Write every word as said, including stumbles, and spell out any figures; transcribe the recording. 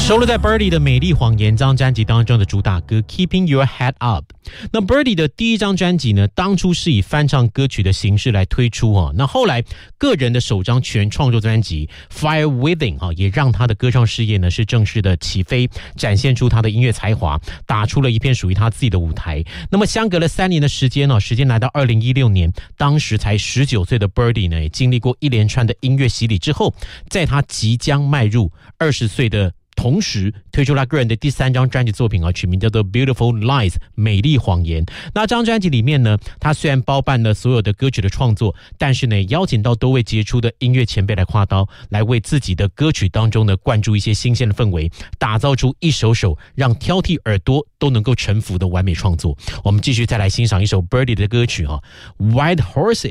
收录在 Birdy 的《美丽谎言》这张专辑当中的主打歌 Keeping Your Head Up。 那 Birdy 的第一张专辑呢，当初是以翻唱歌曲的形式来推出哦。那后来个人的首张全创作专辑 Fire Within 哦，也让他的歌唱事业呢是正式的起飞，展现出他的音乐才华，打出了一片属于他自己的舞台。那么相隔了三年的时间哦，时间来到二零一六年，当时才十九岁的 Birdy 呢，也经历过一连串的音乐洗礼之后，在他即将迈入二十岁的同时推出他个人的第三张专辑作品啊，取名叫做 Beautiful Lies 美丽谎言。那这张专辑里面呢，他虽然包办了所有的歌曲的创作，但是呢，邀请到多位杰出的音乐前辈来跨刀，来为自己的歌曲当中呢灌注一些新鲜的氛围，打造出一首首让挑剔耳朵都能够臣服的完美创作。我们继续再来欣赏一首 Birdy 的歌曲啊 White Horses。